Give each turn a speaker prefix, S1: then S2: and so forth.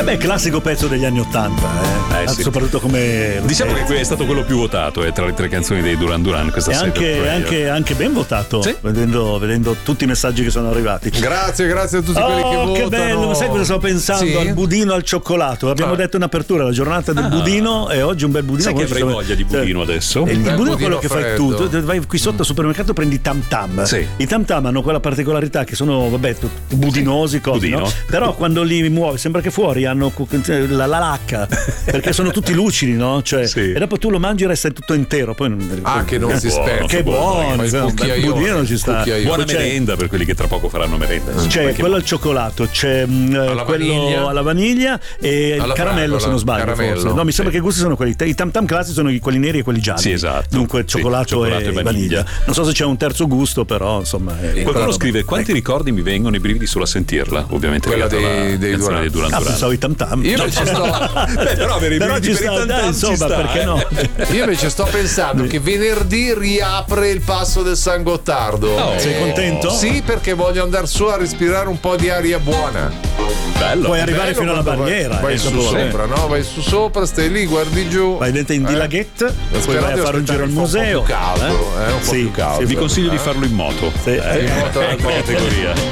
S1: Beh, classico pezzo degli anni '80,
S2: sì.
S1: soprattutto come.
S2: Diciamo che è stato quello più votato tra le 3 canzoni dei Duran Duran questa sera.
S1: Anche ben votato, sì? vedendo tutti i messaggi che sono arrivati.
S3: Grazie a tutti quelli che votano.
S1: Che bello, sai cosa stavo pensando?
S3: Sì?
S1: Al budino al cioccolato. Abbiamo detto in apertura la giornata del budino e oggi un bel budino.
S2: Sai che avrei voglia di budino adesso?
S1: Il budino è quello che
S3: freddo.
S1: fai tu vai qui sotto al supermercato, prendi i tam tam.
S2: Sì.
S1: I tam tam hanno quella particolarità che sono budinosi, cose, no? Però quando li muovi sembra che fuori hanno la lacca, perché sono tutti lucidi, no? Cioè,
S2: sì.
S1: E dopo tu lo mangi e resta tutto intero, poi
S3: che non si spezza.
S1: Che buono, il budino ci sta.
S2: Buona merenda per quelli che tra poco faranno merenda.
S1: C'è quello al cioccolato, c'è quello alla vaniglia e il caramello, se non sbaglio, forse. No, mi sembra che i gusti sono quelli. I tam tam classici sono quelli neri e quelli gialli.
S2: Sì, esatto.
S1: Dunque cioccolato e vaniglia. Non so se c'è un terzo gusto, però insomma.
S2: Qualcuno scrive: quanti ricordi mi vengono i brividi solo a sentirla? Ovviamente
S3: quella dei Duran
S2: Duran.
S1: Pensavo i tam tam.
S3: Io invece
S2: però
S1: ci sta, insomma, perché no?
S3: Io invece sto pensando che venerdì riapre il passo del San Gottardo.
S1: Sei contento?
S3: Sì, perché voglio andare su a respirare un po' di aria buona.
S2: Bello.
S1: Puoi arrivare fino alla barriera.
S3: Vai su sopra, no? Vai su sopra, stai lì, guardi giù.
S1: Vai dentro in dilaghette, poi vai a fare un giro al museo.
S3: Un po' più caldo, un po' più caldo.
S2: Vi consiglio di farlo in moto.
S3: In moto
S2: categoria.